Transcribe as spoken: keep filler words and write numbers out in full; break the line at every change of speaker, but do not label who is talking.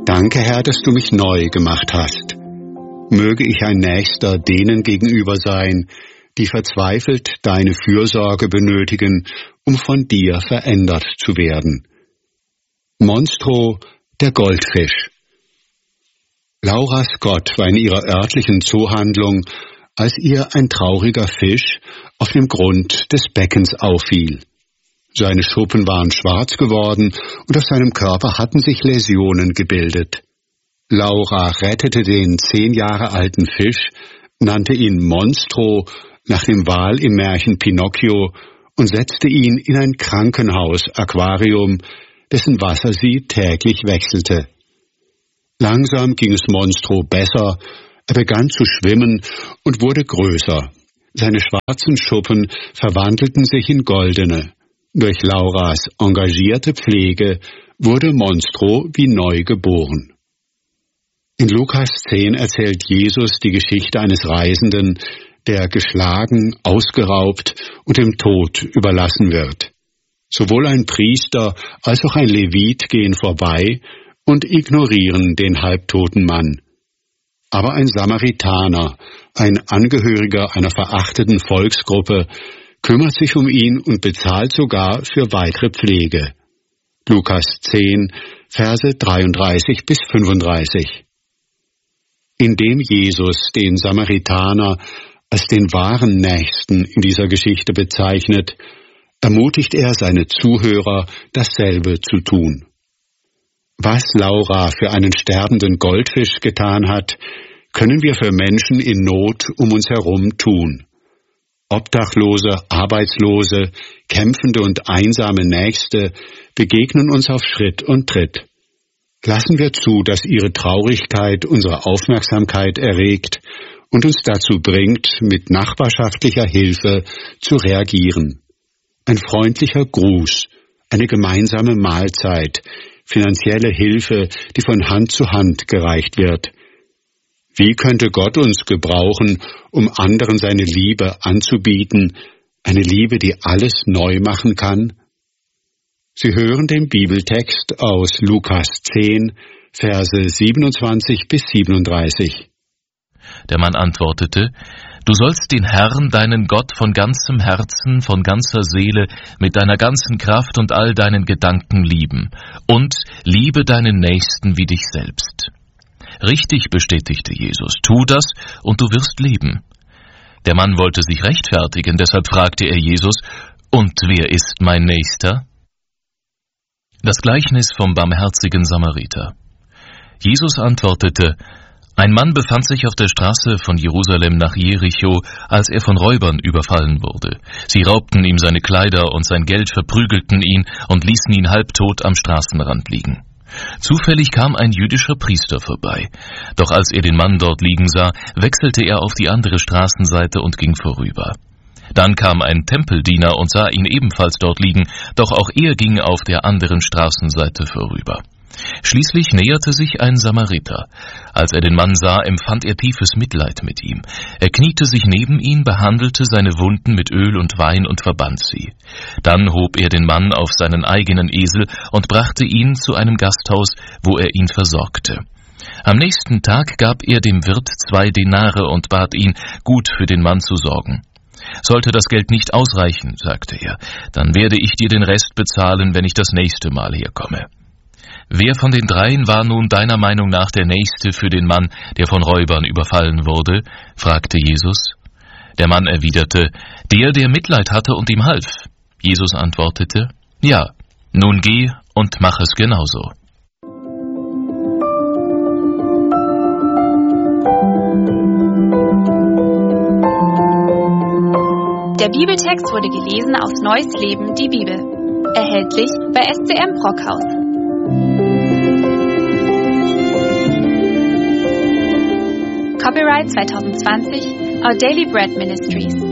Danke, Herr, dass du mich neu gemacht hast. Möge ich ein Nächster denen gegenüber sein, die verzweifelt deine Fürsorge benötigen, um von dir verändert zu werden. Monstro, der Goldfisch. Lauras Gott war in ihrer örtlichen Zoohandlung, als ihr ein trauriger Fisch auf dem Grund des Beckens auffiel. Seine Schuppen waren schwarz geworden und auf seinem Körper hatten sich Läsionen gebildet. Laura rettete den zehn Jahre alten Fisch, nannte ihn Monstro nach dem Wal im Märchen Pinocchio und setzte ihn in ein Krankenhaus-Aquarium, dessen Wasser sie täglich wechselte. Langsam ging es Monstro besser, er begann zu schwimmen und wurde größer. Seine schwarzen Schuppen verwandelten sich in goldene. Durch Lauras engagierte Pflege wurde Monstro wie neu geboren. In Lukas zehn erzählt Jesus die Geschichte eines Reisenden, der geschlagen, ausgeraubt und dem Tod überlassen wird. Sowohl ein Priester als auch ein Levit gehen vorbei und ignorieren den halbtoten Mann. Aber ein Samaritaner, ein Angehöriger einer verachteten Volksgruppe, kümmert sich um ihn und bezahlt sogar für weitere Pflege. Lukas zehn, Verse dreiunddreißig bis fünfunddreißig. Indem Jesus den Samaritaner als den wahren Nächsten in dieser Geschichte bezeichnet, ermutigt er seine Zuhörer, dasselbe zu tun. Was Laura für einen sterbenden Goldfisch getan hat, können wir für Menschen in Not um uns herum tun. Obdachlose, Arbeitslose, kämpfende und einsame Nächste begegnen uns auf Schritt und Tritt. Lassen wir zu, dass ihre Traurigkeit unsere Aufmerksamkeit erregt und uns dazu bringt, mit nachbarschaftlicher Hilfe zu reagieren. Ein freundlicher Gruß, eine gemeinsame Mahlzeit, finanzielle Hilfe, die von Hand zu Hand gereicht wird. Wie könnte Gott uns gebrauchen, um anderen seine Liebe anzubieten, eine Liebe, die alles neu machen kann? Sie hören den Bibeltext aus Lukas zehn, Verse siebenundzwanzig bis siebenunddreißig.
Der Mann antwortete: Du sollst den Herrn, deinen Gott, von ganzem Herzen, von ganzer Seele, mit deiner ganzen Kraft und all deinen Gedanken lieben, und liebe deinen Nächsten wie dich selbst. Richtig, bestätigte Jesus, tu das, und du wirst leben. Der Mann wollte sich rechtfertigen, deshalb fragte er Jesus: Und wer ist mein Nächster? Das Gleichnis vom barmherzigen Samariter. Jesus antwortete: Ein Mann befand sich auf der Straße von Jerusalem nach Jericho, als er von Räubern überfallen wurde. Sie raubten ihm seine Kleider und sein Geld, verprügelten ihn und ließen ihn halbtot am Straßenrand liegen. Zufällig kam ein jüdischer Priester vorbei. Doch als er den Mann dort liegen sah, wechselte er auf die andere Straßenseite und ging vorüber. Dann kam ein Tempeldiener und sah ihn ebenfalls dort liegen, doch auch er ging auf der anderen Straßenseite vorüber. Schließlich näherte sich ein Samariter. Als er den Mann sah, empfand er tiefes Mitleid mit ihm. Er kniete sich neben ihn, behandelte seine Wunden mit Öl und Wein und verband sie. Dann hob er den Mann auf seinen eigenen Esel und brachte ihn zu einem Gasthaus, wo er ihn versorgte. Am nächsten Tag gab er dem Wirt zwei Denare und bat ihn, gut für den Mann zu sorgen. Sollte das Geld nicht ausreichen, sagte er, dann werde ich dir den Rest bezahlen, wenn ich das nächste Mal herkomme. Wer von den dreien war nun deiner Meinung nach der Nächste für den Mann, der von Räubern überfallen wurde? Fragte Jesus. Der Mann erwiderte: Der, der Mitleid hatte und ihm half. Jesus antwortete: Ja, nun geh und mach es genauso.
Der Bibeltext wurde gelesen aus Neues Leben, die Bibel. Erhältlich bei S C M Brockhaus. Copyright zwanzig zwanzig, Our Daily Bread Ministries.